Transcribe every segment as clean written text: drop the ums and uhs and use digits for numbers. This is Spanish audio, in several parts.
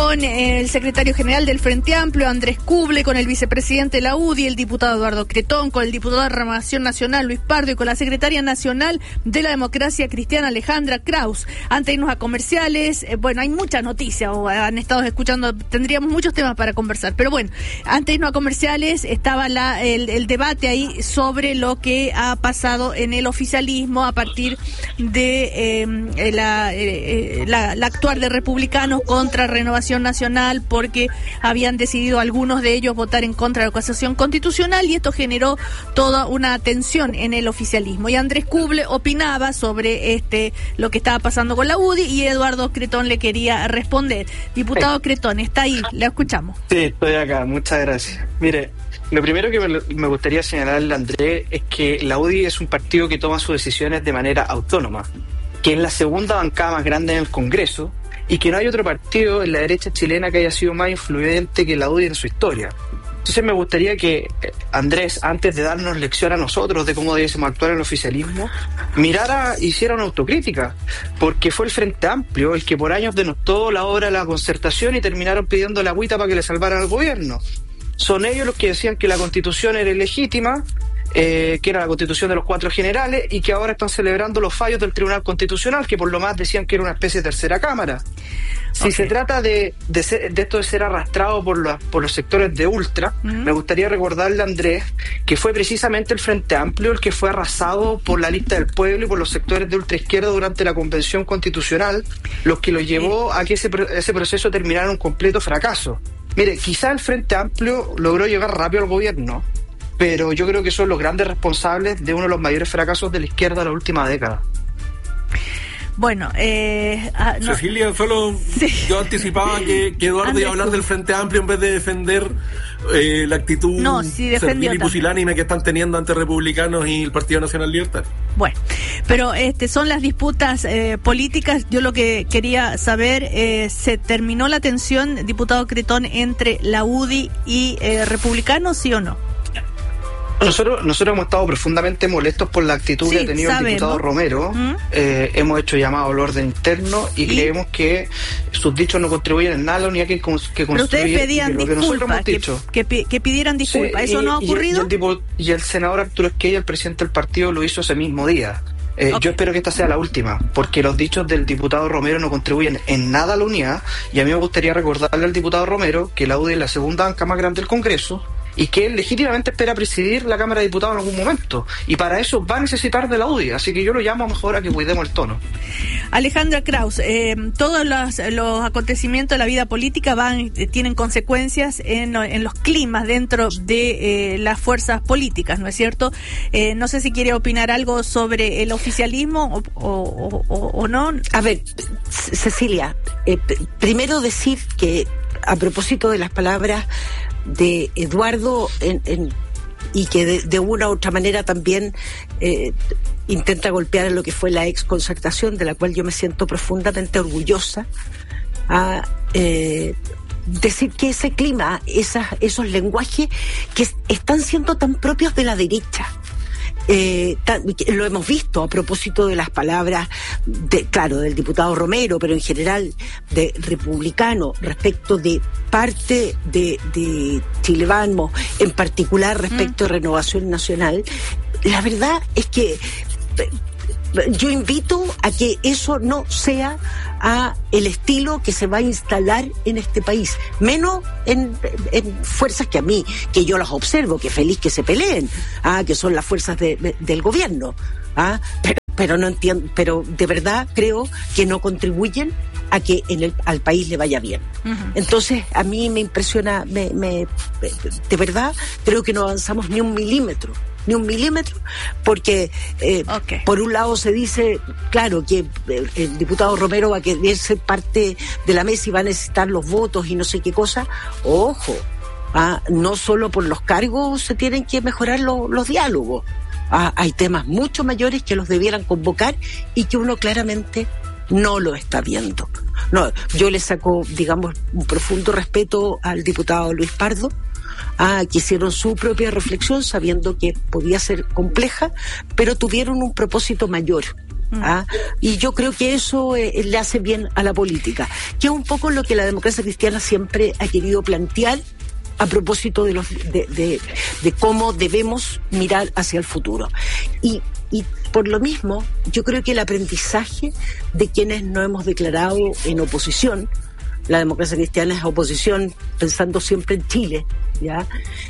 con el secretario general del Frente Amplio, Andrés Kuble, con el vicepresidente de la UDI, el diputado Eduardo Cretón, con el diputado de Renovación Nacional, Luis Pardo, y con la secretaria nacional de la Democracia Cristiana, Alejandra Kraus. Antes de irnos a comerciales, hay muchas noticias, o han estado escuchando, tendríamos muchos temas para conversar, pero bueno, antes de irnos a comerciales, estaba el debate ahí sobre lo que ha pasado en el oficialismo a partir de la actuar de republicanos contra Renovación Nacional, porque habían decidido algunos de ellos votar en contra de la acusación constitucional, y esto generó toda una tensión en el oficialismo. Y Andrés Kuble opinaba sobre lo que estaba pasando con la UDI, y Eduardo Cretón le quería responder. Diputado Cretón, está ahí, le escuchamos. Sí, estoy acá, muchas gracias. Mire, lo primero que me gustaría señalarle a Andrés es que la UDI es un partido que toma sus decisiones de manera autónoma, que es la segunda bancada más grande en el Congreso, y que no hay otro partido en la derecha chilena que haya sido más influyente que la UDI en su historia. Entonces me gustaría que Andrés, antes de darnos lección a nosotros de cómo debiésemos actuar en el oficialismo, hiciera una autocrítica, porque fue el Frente Amplio el que por años denostó la obra de la concertación y terminaron pidiendo la agüita para que le salvaran al gobierno. Son ellos los que decían que la Constitución era ilegítima, que era la Constitución de los 4 generales, y que ahora están celebrando los fallos del Tribunal Constitucional, que por lo más decían que era una especie de tercera cámara. Si se trata de esto de ser arrastrado por los sectores de ultra, me gustaría recordarle a Andrés que fue precisamente el Frente Amplio el que fue arrasado por la Lista del Pueblo y por los sectores de ultraizquierda durante la Convención Constitucional, los que lo llevó a que ese proceso terminara en un completo fracaso. Mire, quizá el Frente Amplio logró llegar rápido al gobierno, pero yo creo que son los grandes responsables de uno de los mayores fracasos de la izquierda de la última década. Bueno, no. Cecilia, solo sí. Yo anticipaba que Eduardo iba a hablar del Frente Amplio en vez de defender la actitud servil y pusilánime que están teniendo ante republicanos y el Partido Nacional Libertario. Bueno, pero son las disputas políticas. Yo lo que quería saber, ¿se terminó la tensión, diputado Cretón, entre la UDI y republicanos, sí o no? Nosotros hemos estado profundamente molestos por la actitud que ha tenido el diputado Romero. Hemos hecho llamado al orden interno y creemos que sus dichos no contribuyen en nada a la unidad que construye. Pero ustedes pedían disculpas, que pidieran disculpas. ¿Eso no ha ocurrido? Y el senador Arturo Esquella, el presidente del partido, lo hizo ese mismo día. Yo espero que esta sea la última, porque los dichos del diputado Romero no contribuyen en nada a la unidad, y a mí me gustaría recordarle al diputado Romero que la UDI es la segunda banca más grande del Congreso, y que él legítimamente espera presidir la Cámara de Diputados en algún momento, y para eso va a necesitar de la UDI, así que yo lo llamo mejor a que cuidemos el tono. Alejandra Kraus, todos los acontecimientos de la vida política tienen consecuencias en los climas dentro de las fuerzas políticas, ¿no es cierto? No sé si quiere opinar algo sobre el oficialismo o no. A ver, Cecilia, primero decir que a propósito de las palabras de Eduardo y que de una u otra manera también intenta golpear en lo que fue la ex concertación, de la cual yo me siento profundamente orgullosa, a decir que ese clima, esos lenguajes que están siendo tan propios de la derecha, lo hemos visto a propósito de las palabras del diputado Romero, pero en general de republicano respecto de parte de Chile Vamos, en particular respecto de Renovación Nacional. La verdad es que yo invito a que eso no sea el estilo que se va a instalar en este país, menos en fuerzas que yo las observo, que feliz que se peleen, que son las fuerzas del gobierno, pero no entiendo, pero de verdad creo que no contribuyen a que al país le vaya bien. Entonces a mí me impresiona, de verdad creo que no avanzamos ni un milímetro, porque por un lado se dice, claro, que el diputado Romero va a querer ser parte de la mesa y va a necesitar los votos y no sé qué cosa. Ojo, no solo por los cargos se tienen que mejorar los diálogos. Hay temas mucho mayores que los debieran convocar y que uno claramente no lo está viendo. No, yo le saco, digamos, un profundo respeto al diputado Luis Pardo, que hicieron su propia reflexión sabiendo que podía ser compleja, pero tuvieron un propósito mayor, Y yo creo que eso le hace bien a la política, que es un poco lo que la democracia cristiana siempre ha querido plantear a propósito de cómo debemos mirar hacia el futuro. Y por lo mismo, yo creo que el aprendizaje de quienes no hemos declarado en oposición, la democracia cristiana es oposición pensando siempre en Chile, ¿ya?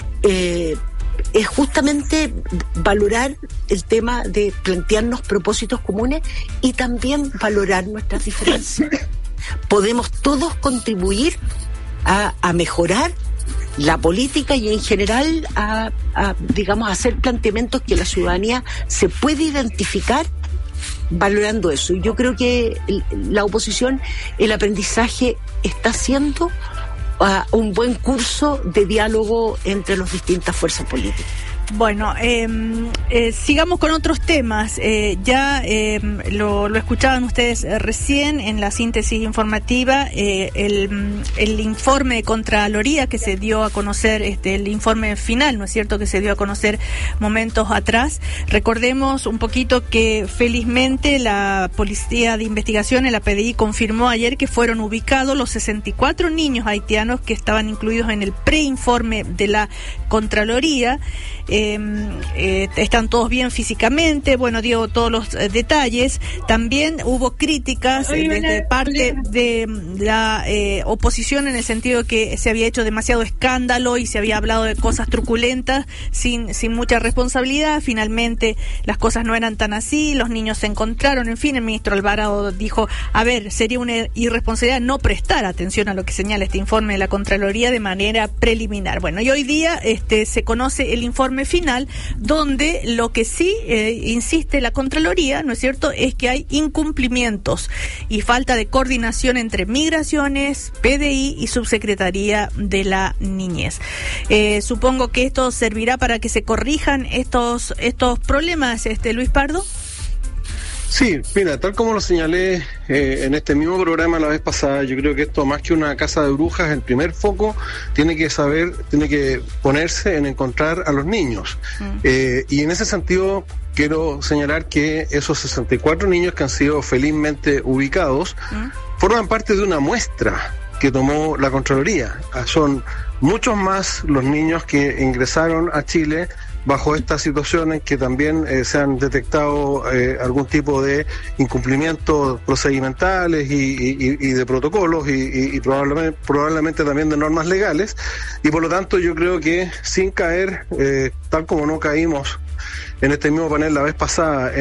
Es justamente valorar el tema de plantearnos propósitos comunes y también valorar nuestras diferencias. Podemos todos contribuir a mejorar la política y en general a hacer planteamientos que la ciudadanía se puede identificar valorando eso. Y yo creo que la oposición, el aprendizaje está haciendo un buen curso de diálogo entre las distintas fuerzas políticas. Bueno, sigamos con otros temas. Lo escuchaban ustedes recién en la síntesis informativa, el informe de Contraloría que se dio a conocer, el informe final, ¿no es cierto?, que se dio a conocer momentos atrás. Recordemos un poquito que felizmente la Policía de Investigaciones, la PDI, confirmó ayer que fueron ubicados los 64 niños haitianos que estaban incluidos en el preinforme de la Contraloría. Están todos bien físicamente, dio todos los detalles. También hubo críticas de parte de la oposición en el sentido que se había hecho demasiado escándalo y se había hablado de cosas truculentas sin mucha responsabilidad. Finalmente las cosas no eran tan así, los niños se encontraron, en fin, el ministro Alvarado dijo, sería una irresponsabilidad no prestar atención a lo que señala este informe de la Contraloría de manera preliminar. Bueno, y hoy día se conoce el informe final, donde lo que sí insiste la Contraloría, ¿no es cierto?, es que hay incumplimientos y falta de coordinación entre Migraciones, PDI y Subsecretaría de la Niñez. Supongo que esto servirá para que se corrijan estos problemas, Luis Pardo. Sí, mira, tal como lo señalé en este mismo programa la vez pasada, yo creo que esto, más que una casa de brujas, el primer foco tiene que ponerse en encontrar a los niños. Y en ese sentido quiero señalar que esos 64 niños que han sido felizmente ubicados forman parte de una muestra que tomó la Contraloría. Son muchos más los niños que ingresaron a Chile bajo estas situaciones, que también se han detectado algún tipo de incumplimientos procedimentales y de protocolos y probablemente también de normas legales, y por lo tanto yo creo que sin caer, tal como no caímos en este mismo panel la vez pasada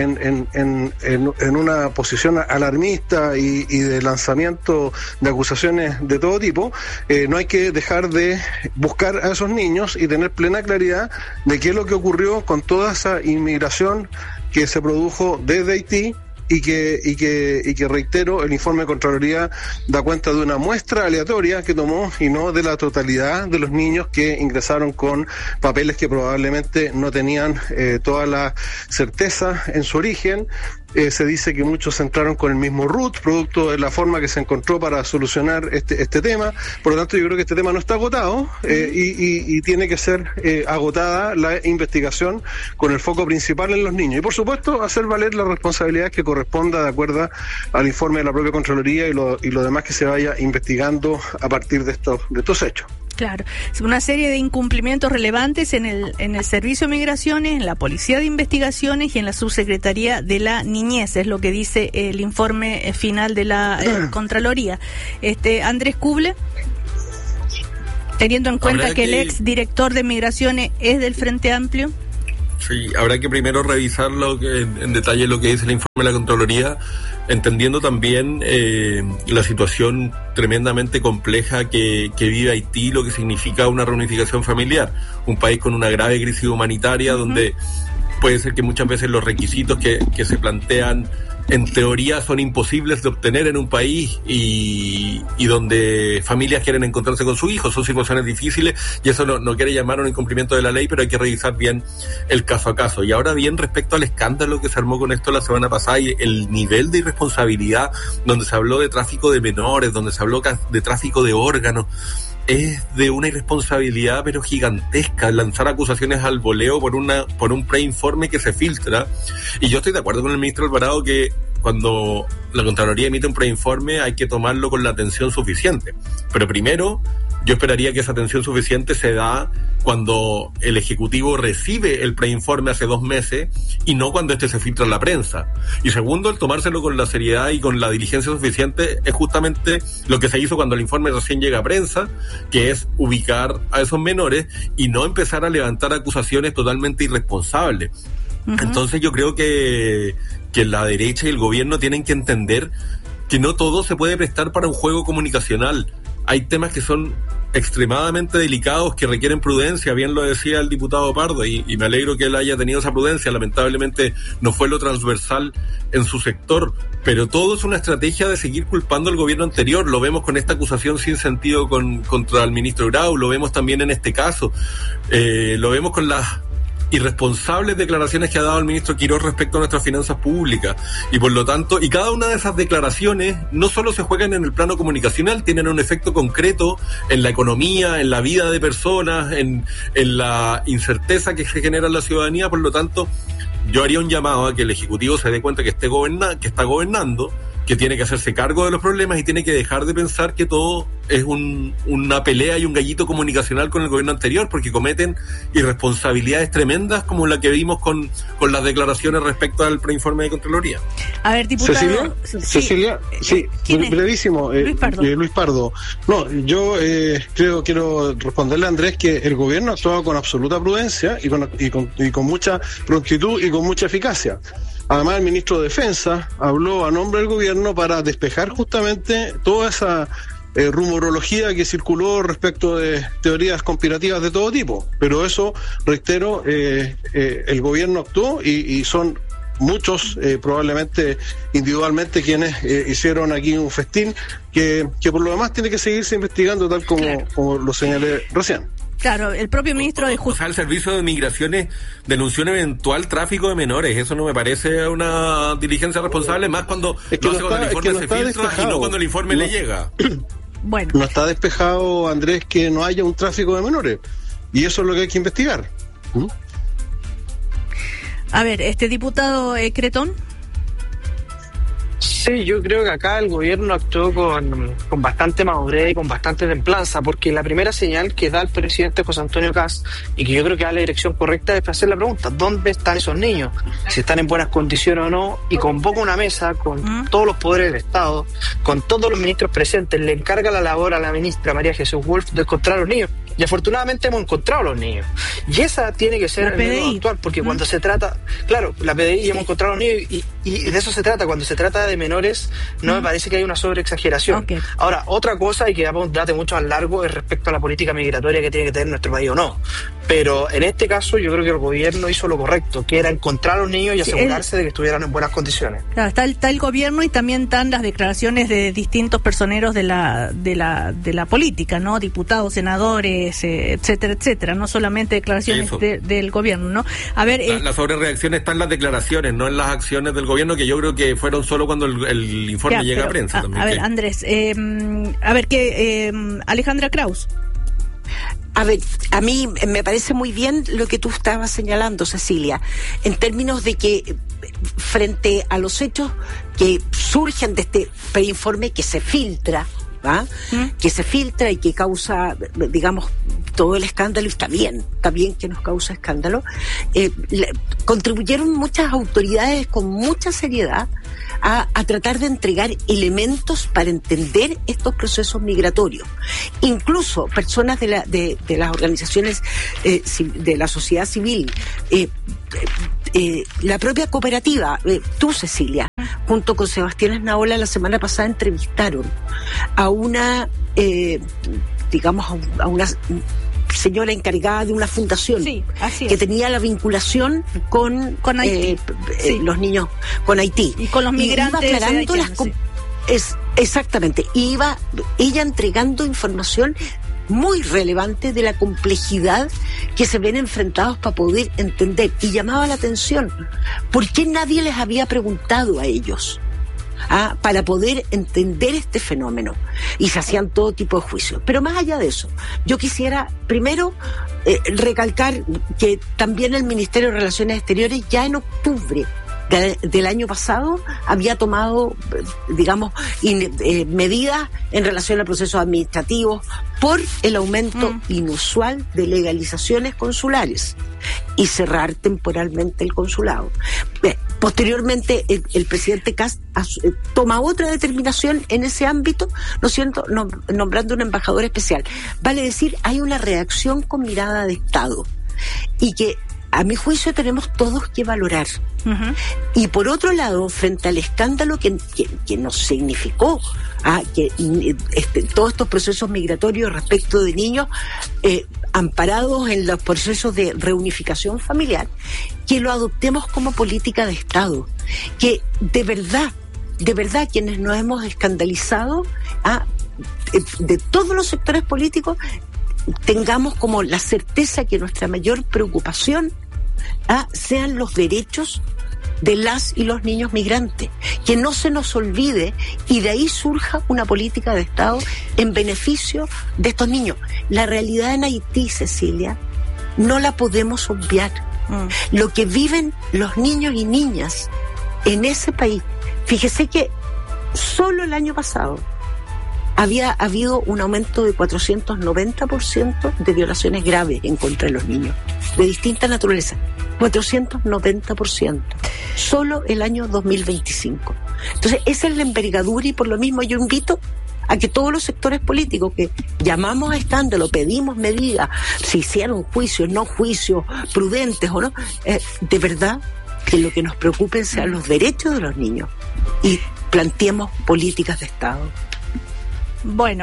en una posición alarmista y de lanzamiento de acusaciones de todo tipo, no hay que dejar de buscar a esos niños y tener plena claridad de qué es lo que ocurrió con toda esa inmigración que se produjo desde Haití. Y que reitero, el informe de Contraloría da cuenta de una muestra aleatoria que tomó y no de la totalidad de los niños que ingresaron con papeles que probablemente no tenían toda la certeza en su origen. Se dice que muchos entraron con el mismo RUT, producto de la forma que se encontró para solucionar este tema. Por lo tanto, yo creo que este tema no está agotado y tiene que ser agotada la investigación con el foco principal en los niños. Y, por supuesto, hacer valer la responsabilidad que corresponda de acuerdo al informe de la propia Contraloría y lo demás que se vaya investigando a partir de estos hechos. Claro, una serie de incumplimientos relevantes en el Servicio de Migraciones, en la Policía de Investigaciones y en la Subsecretaría de la Niñez, es lo que dice el informe final de la Contraloría. Andrés Kuble, teniendo en cuenta que el ex director de Migraciones es del Frente Amplio. Sí, habrá que primero revisar en detalle lo que dice el informe de la Contraloría, entendiendo también la situación tremendamente compleja que vive Haití, lo que significa una reunificación familiar, un país con una grave crisis humanitaria donde puede ser que muchas veces los requisitos que se plantean en teoría son imposibles de obtener en un país y donde familias quieren encontrarse con sus hijos. Son situaciones difíciles y eso no quiere llamar a un incumplimiento de la ley, pero hay que revisar bien el caso a caso. Y ahora bien, respecto al escándalo que se armó con esto la semana pasada y el nivel de irresponsabilidad, donde se habló de tráfico de menores, donde se habló de tráfico de órganos, es de una irresponsabilidad pero gigantesca lanzar acusaciones al voleo por un preinforme que se filtra. Y yo estoy de acuerdo con el ministro Alvarado que cuando la Contraloría emite un preinforme hay que tomarlo con la atención suficiente. Pero primero, yo esperaría que esa atención suficiente se da cuando el Ejecutivo recibe el preinforme hace 2 meses y no cuando este se filtra en la prensa. Y segundo, el tomárselo con la seriedad y con la diligencia suficiente es justamente lo que se hizo cuando el informe recién llega a prensa, que es ubicar a esos menores y no empezar a levantar acusaciones totalmente irresponsables. Uh-huh. Entonces yo creo que la derecha y el gobierno tienen que entender que no todo se puede prestar para un juego comunicacional. Hay temas que son extremadamente delicados, que requieren prudencia, bien lo decía el diputado Pardo, y me alegro que él haya tenido esa prudencia. Lamentablemente no fue lo transversal en su sector, pero todo es una estrategia de seguir culpando al gobierno anterior. Lo vemos con esta acusación sin sentido contra el ministro Grau, lo vemos también en este caso, lo vemos con las irresponsables declaraciones que ha dado el ministro Quirós respecto a nuestras finanzas públicas, y por lo tanto, y cada una de esas declaraciones no solo se juegan en el plano comunicacional, tienen un efecto concreto en la economía, en la vida de personas, en la incerteza que se genera en la ciudadanía. Por lo tanto, yo haría un llamado a que el Ejecutivo se dé cuenta que está gobernando, que tiene que hacerse cargo de los problemas y tiene que dejar de pensar que todo es una pelea y un gallito comunicacional con el gobierno anterior, porque cometen irresponsabilidades tremendas como la que vimos con las declaraciones respecto al preinforme de Contraloría. A ver, diputado... Cecilia, sí, brevísimo. Luis Pardo. No, yo quiero responderle a Andrés que el gobierno ha actuado con absoluta prudencia y con mucha prontitud y con mucha eficacia. Además, el ministro de Defensa habló a nombre del gobierno para despejar justamente toda esa rumorología que circuló respecto de teorías conspirativas de todo tipo. Pero eso, reitero, el gobierno actuó y son muchos, probablemente individualmente, quienes hicieron aquí un festín que por lo demás tiene que seguirse investigando, tal como lo señalé recién. Claro, el propio ministro de Justicia. O sea, el Servicio de Migraciones denunció un eventual tráfico de menores. Eso no me parece una diligencia responsable, más cuando cuando el informe se filtra y no cuando el informe le llega. Bueno. No está despejado, Andrés, que no haya un tráfico de menores. Y eso es lo que hay que investigar. A ver, diputado Cretón. Sí, yo creo que acá el gobierno actuó con bastante madurez y con bastante templanza, porque la primera señal que da el presidente José Antonio Kast, y que yo creo que da la dirección correcta, es hacer la pregunta: ¿dónde están esos niños? Si están en buenas condiciones o no, y convoca una mesa con todos los poderes del Estado, con todos los ministros presentes, le encarga la labor a la ministra María Jesús Wolf de encontrar a los niños. Y afortunadamente hemos encontrado a los niños. Y esa tiene que ser el método actual, porque cuando se trata, claro, la PDI, sí, hemos encontrado a los niños, y de eso se trata. Cuando se trata de menores, no me parece que hay una sobreexageración. Okay. Ahora, otra cosa, y que damos un debate mucho más largo, es respecto a la política migratoria que tiene que tener nuestro país o no. Pero en este caso yo creo que el gobierno hizo lo correcto, que era encontrar a los niños y asegurarse de que estuvieran en buenas condiciones. Claro, está el gobierno y también están las declaraciones de distintos personeros de la política, ¿no? Diputados, senadores, etcétera, etcétera, no solamente declaraciones del gobierno, ¿no? A ver, la sobrereacción está en las declaraciones, no en las acciones del gobierno, que yo creo que fueron solo cuando el informe llega a prensa. También, a ver, Andrés, Alejandra Kraus. A ver, a mí me parece muy bien lo que tú estabas señalando, Cecilia, en términos de que frente a los hechos que surgen de este preinforme que se filtra, que se filtra y que causa, digamos, todo el escándalo, y está bien que nos causa escándalo, contribuyeron muchas autoridades con mucha seriedad a tratar de entregar elementos para entender estos procesos migratorios. Incluso personas de las organizaciones de la sociedad civil, la propia cooperativa, tú, Cecilia, junto con Sebastián Esnaola, la semana pasada entrevistaron a una, a una señora encargada de una fundación, sí, que tenía la vinculación con Haití, los niños con Haití, y con los migrantes, iba aclarando exactamente, iba ella entregando información muy relevante de la complejidad que se ven enfrentados para poder entender, y llamaba la atención ¿por qué nadie les había preguntado a ellos para poder entender este fenómeno? Y se hacían todo tipo de juicios. Pero más allá de eso, yo quisiera primero recalcar que también el Ministerio de Relaciones Exteriores ya en octubre del año pasado había tomado, digamos, medidas en relación a procesos administrativos por el aumento inusual de legalizaciones consulares y cerrar temporalmente el consulado. Posteriormente, el presidente Kast toma otra determinación en ese ámbito, ¿no es cierto?, nombrando un embajador especial. Vale decir, hay una reacción con mirada de Estado y que, a mi juicio, tenemos todos que valorar. Y por otro lado, frente al escándalo que nos significó que todos estos procesos migratorios respecto de niños amparados en los procesos de reunificación familiar, que lo adoptemos como política de Estado, que de verdad quienes nos hemos escandalizado de todos los sectores políticos tengamos como la certeza que nuestra mayor preocupación sean los derechos de las y los niños migrantes, que no se nos olvide y de ahí surja una política de Estado en beneficio de estos niños. La realidad en Haití, Cecilia, no la podemos obviar. Lo que viven los niños y niñas en ese país, fíjese que solo el año pasado había habido un aumento de 490% de violaciones graves en contra de los niños, de distinta naturaleza. 490%, solo el año 2025. Entonces, esa es la envergadura y por lo mismo yo invito a que todos los sectores políticos que llamamos a escándalo, pedimos medidas, si hicieron juicios, no juicios, prudentes o no, de verdad que lo que nos preocupen sean los derechos de los niños y planteemos políticas de Estado. Bueno,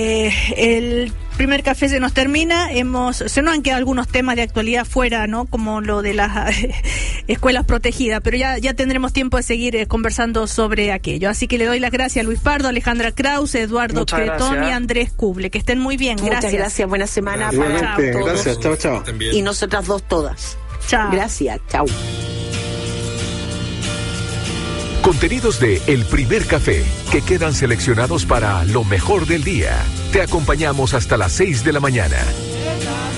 el primer café se nos termina. Se nos han quedado algunos temas de actualidad fuera, ¿no? Como lo de las escuelas protegidas, pero ya tendremos tiempo de seguir conversando sobre aquello. Así que le doy las gracias a Luis Pardo, Alejandra Krause, Eduardo Cretón y Andrés Kuble. Que estén muy bien. Gracias. Muchas gracias. Buena semana para todos. Gracias. Chao. Y nosotras dos todas. Chao. Gracias. Chao. Contenidos de El Primer Café, que quedan seleccionados para lo mejor del día. Te acompañamos hasta las 6 de la mañana.